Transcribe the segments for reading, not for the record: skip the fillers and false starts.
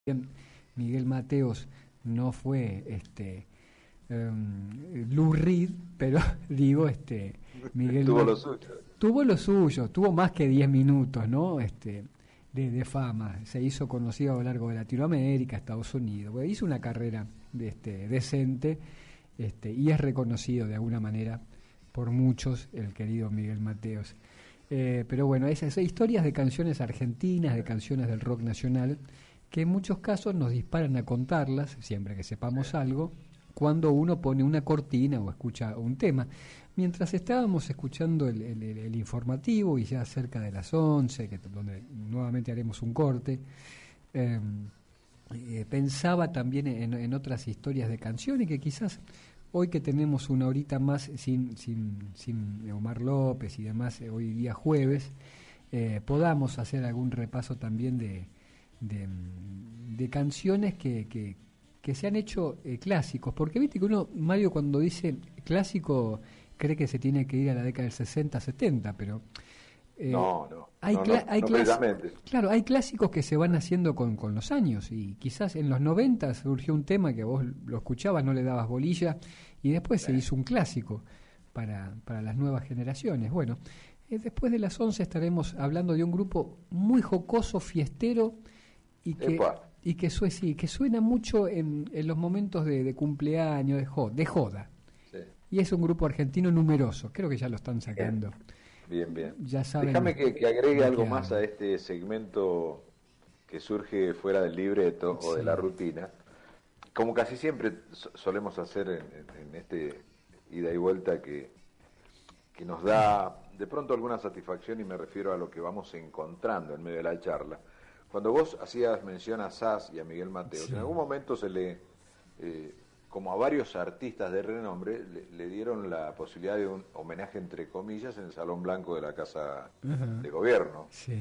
Bien, Miguel Mateos no fue Lou Reed, pero digo, Miguel tuvo lo suyo. Tuvo más que 10 minutos, ¿no? De fama. Se hizo conocido a lo largo de Latinoamérica, Estados Unidos. Bueno, hizo una carrera decente, y es reconocido de alguna manera por muchos, el querido Miguel Mateos. Pero bueno, esas historias de canciones argentinas, de canciones del rock nacional, que en muchos casos nos disparan a contarlas, siempre que sepamos algo, cuando uno pone una cortina o escucha un tema. Mientras estábamos escuchando el informativo, y ya cerca de las 11, donde nuevamente haremos un corte, pensaba también en otras historias de canciones que quizás hoy, que tenemos una horita más sin Omar López y demás, hoy día jueves, podamos hacer algún repaso también de canciones que se han hecho clásicos, porque viste que uno, Mario, cuando dice clásico cree que se tiene que ir a la década del 60, 70, pero hay clásicos que se van haciendo con los años, y quizás en los 90 surgió un tema que vos lo escuchabas, no le dabas bolilla, y después se hizo un clásico para las nuevas generaciones. Bueno, después de las 11 estaremos hablando de un grupo muy jocoso, fiestero, y que suena mucho en los momentos de cumpleaños, de joda. Sí. Y es un grupo argentino numeroso, creo que ya lo están sacando. Bien. Ya saben. Déjame que agregue algo más a este segmento que surge fuera del libreto o de la rutina. Como casi siempre solemos hacer en este ida y vuelta que nos da de pronto alguna satisfacción, y me refiero a lo que vamos encontrando en medio de la charla. Cuando vos hacías mención a Sass y a Miguel Mateos, en algún momento se le, como a varios artistas de renombre, le dieron la posibilidad de un homenaje, entre comillas, en el Salón Blanco de la Casa de Gobierno. Sí.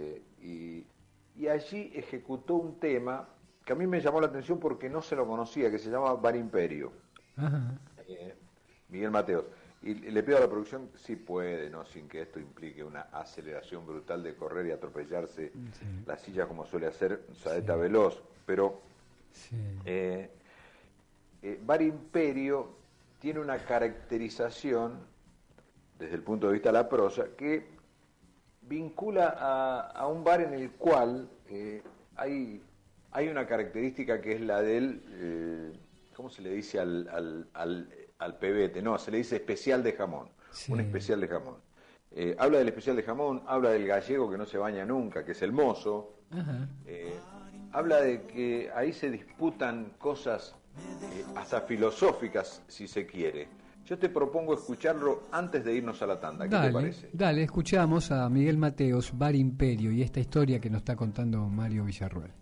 Y allí ejecutó un tema que a mí me llamó la atención porque no se lo conocía, que se llama Bar Imperio. Miguel Mateos. Y le pido a la producción si puede, ¿no? Sin que esto implique una aceleración brutal de correr y atropellarse la silla como suele hacer Saeta Veloz. Pero Bar Imperio tiene una caracterización, desde el punto de vista de la prosa, que vincula a un bar en el cual hay una característica que es la del, ¿cómo se le dice al pebete? No, se le dice especial de jamón, un especial de jamón. Habla del especial de jamón, habla del gallego que no se baña nunca, que es el mozo. Habla de que ahí se disputan cosas hasta filosóficas, si se quiere. Yo te propongo escucharlo antes de irnos a la tanda. ¿Qué te parece? Dale, escuchamos a Miguel Mateos, Bar Imperio, y esta historia que nos está contando Mario Villarruel.